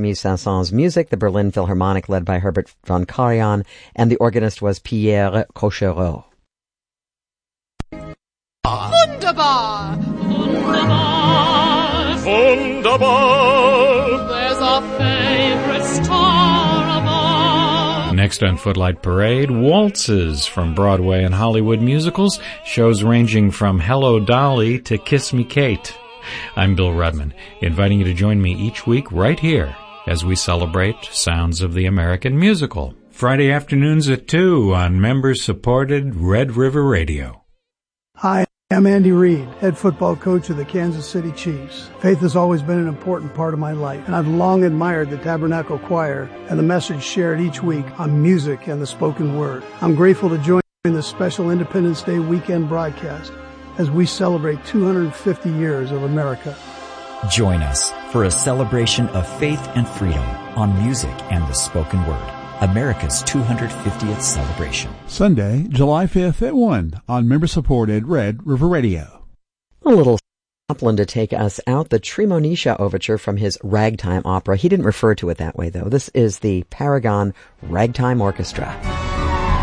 Camille Saint-Saëns' music, the Berlin Philharmonic led by Herbert von Karajan, and the organist was Pierre Cochereau. Wunderbar! Wunderbar! Wunderbar! There's a favorite star of all. Next on Footlight Parade, waltzes from Broadway and Hollywood musicals, shows ranging from Hello Dolly to Kiss Me Kate. I'm Bill Rudman, inviting you to join me each week right here as we celebrate sounds of the American musical. Friday afternoons at 2 on member-supported Red River Radio. Hi, I'm Andy Reid, head football coach of the Kansas City Chiefs. Faith has always been an important part of my life, and I've long admired the Tabernacle Choir and the message shared each week on music and the spoken word. I'm grateful to join this special Independence Day weekend broadcast as we celebrate 250 years of America. Join us for a celebration of faith and freedom on music and the spoken word. America's 250th celebration. Sunday, July 5th at 1 on member-supported Red River Radio. A little Copland to take us out, the Tremonisha Overture from his Ragtime Opera. He didn't refer to it that way, though. This is the Paragon Ragtime Orchestra.